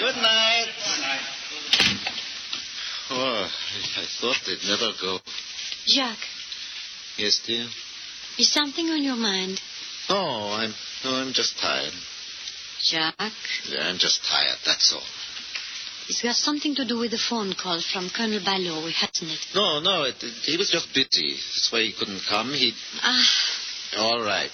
Good night. Oh, I thought they'd never go. Jacques. Yes, dear? Is something on your mind? Oh, I'm just tired. Jacques? Yeah, I'm just tired, that's all. It's got something to do with the phone call from Colonel Ballot, hasn't it? No, he was just busy. That's why he couldn't come. All right.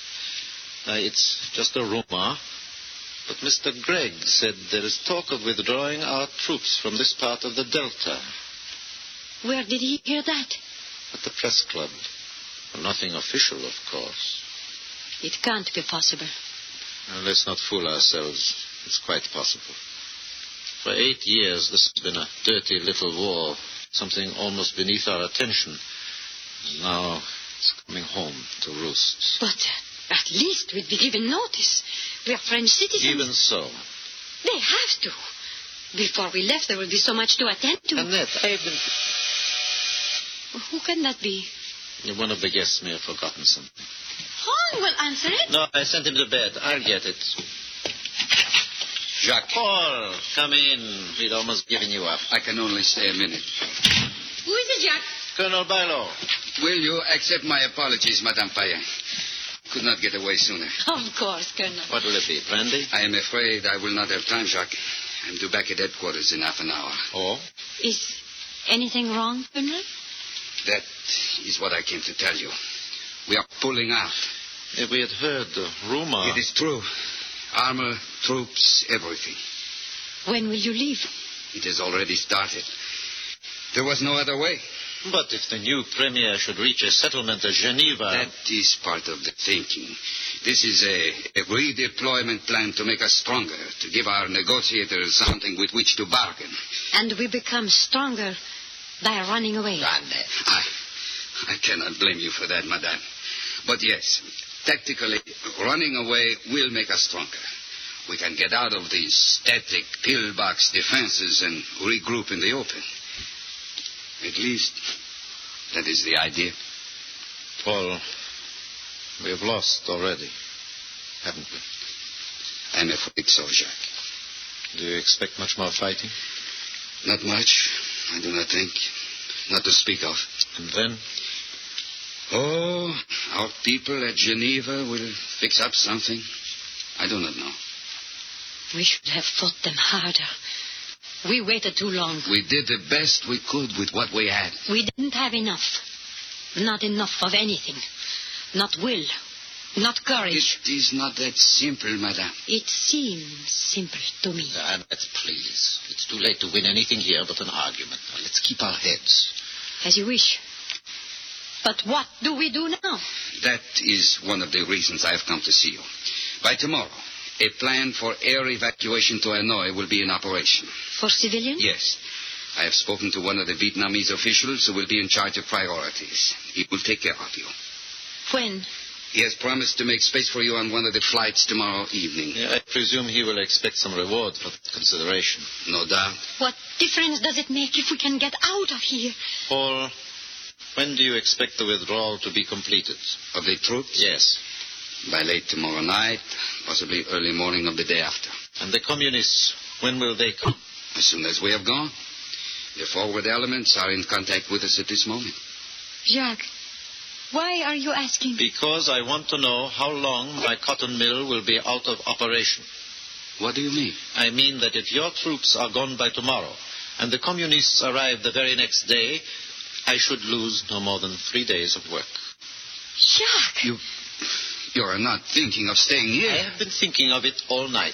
It's just a rumor. But Mr. Gregg said there is talk of withdrawing our troops from this part of the Delta. Where did he hear that? At the press club. Well, nothing official, of course. It can't be possible. Well, let's not fool ourselves. It's quite possible. For 8 years, this has been a dirty little war, something almost beneath our attention. And now it's coming home to roost. But at least we'd be given notice. We are French citizens. Even so. They have to. Before we left, there would be so much to attend to. Annette, I've been... Who can that be? One of the guests may have forgotten something. Paul will answer it. No, I sent him to bed. I'll get it. Jacques. Paul, come in. We'd almost given you up. I can only stay a minute. Who is it, Jacques? Colonel Ballot. Will you accept my apologies, Madame Payen? Could not get away sooner. Of course, Colonel. What will it be, brandy? I am afraid I will not have time, Jacques. I'm due back at headquarters in half an hour. Oh? Is anything wrong, Colonel? That is what I came to tell you. We are pulling out. If we had heard the rumor... It is true. Armor, troops, everything. When will you leave? It has already started. There was no other way. But if the new premier should reach a settlement at Geneva... That is part of the thinking. This is a redeployment plan to make us stronger, to give our negotiators something with which to bargain. And we become stronger by running away. I cannot blame you for that, madame. But yes, tactically, running away will make us stronger. We can get out of these static pillbox defenses and regroup in the open. At least, that is the idea. Paul, we have lost already, haven't we? I'm afraid so, Jacques. Do you expect much more fighting? Not much, I do not think. Not to speak of. And then? Oh, our people at Geneva will fix up something. I do not know. We should have fought them harder. We waited too long. We did the best we could with what we had. We didn't have enough. Not enough of anything. Not will. Not courage. It is not that simple, madame. It seems simple to me. Annette, please. It's too late to win anything here but an argument. Now, let's keep our heads. As you wish. But what do we do now? That is one of the reasons I have come to see you. By tomorrow, a plan for air evacuation to Hanoi will be in operation. For civilians? Yes. I have spoken to one of the Vietnamese officials who will be in charge of priorities. He will take care of you. When? He has promised to make space for you on one of the flights tomorrow evening. Yeah, I presume he will expect some reward for consideration. No doubt. What difference does it make if we can get out of here? Paul, when do you expect the withdrawal to be completed? Of the troops? Yes. By late tomorrow night, possibly early morning of the day after. And the communists, when will they come? As soon as we have gone. The forward elements are in contact with us at this moment. Jacques, why are you asking? Because I want to know how long my cotton mill will be out of operation. What do you mean? I mean that if your troops are gone by tomorrow and the communists arrive the very next day, I should lose no more than 3 days of work. Jacques! You are not thinking of staying here. I have been thinking of it all night.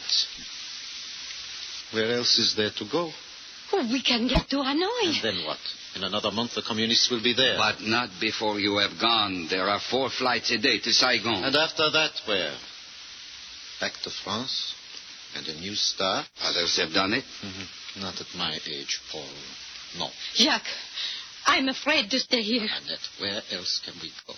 Where else is there to go? Oh, we can get to Hanoi. And then what? In another month, the communists will be there. But not before you have gone. There are 4 flights a day to Saigon. And after that, where? Back to France? And a new start? Others have done it. Mm-hmm. Not at my age, Paul. No. Jacques, I'm afraid to stay here. Annette, where else can we go?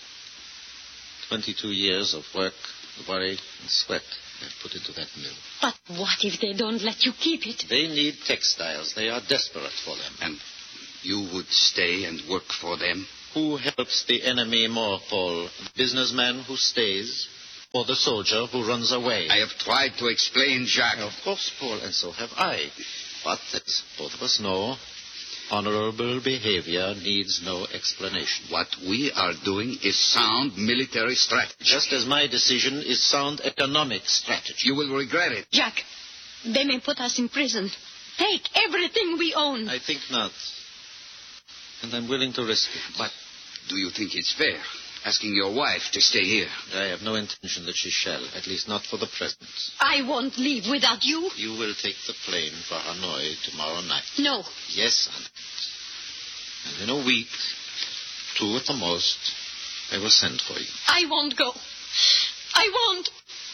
22 years of work, worry, and sweat they've put into that mill. But what if they don't let you keep it? They need textiles. They are desperate for them. And you would stay and work for them? Who helps the enemy more, Paul? The businessman who stays or the soldier who runs away. I have tried to explain, Jacques. Of course, Paul, and so have I. But, as both of us know, honorable behavior needs no explanation. What we are doing is sound military strategy. Just as my decision is sound economic strategy. You will regret it. Jack, they may put us in prison. Take everything we own. I think not. And I'm willing to risk it. But do you think it's fair, asking your wife to stay here? I have no intention that she shall, at least not for the present. I won't leave without you. You will take the plane for Hanoi tomorrow night. No. Yes, Aunt. And in a week, 2 at the most, I will send for you. I won't go. I won't.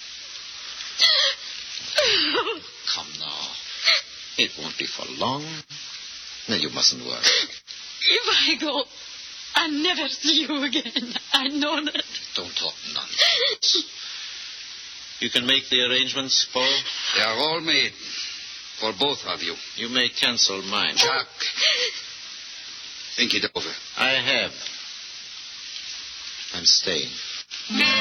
Come now. It won't be for long. No, you mustn't worry. If I go, I'll never see you again. I know that. Don't talk nonsense. You can make the arrangements, Paul? They are all made. For both of you. You may cancel mine. Jacques, think it over. I have. I'm staying.